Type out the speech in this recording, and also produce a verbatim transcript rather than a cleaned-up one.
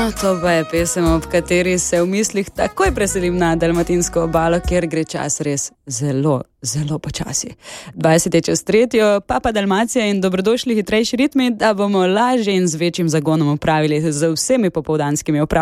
No, to pa je pesem, ob kateri se v mislih takoj preselim na dalmatinsko obalo, kjer gre čas res zelo, zelo počasi. dvajset je čez tretjo, Papa Dalmacija in dobrodošli hitrejši ritmi, da bomo lažje in z večjim zagonom opravili z vsemi popoldanskimi opravami.